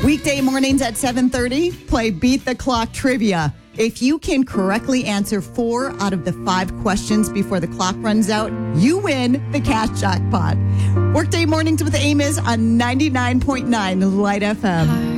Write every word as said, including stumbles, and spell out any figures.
Weekday mornings at seven thirty, play Beat the Clock Trivia. If you can correctly answer four out of the five questions before the clock runs out, you win the cash jackpot. Workday mornings with Amos on ninety-nine point nine Light F M.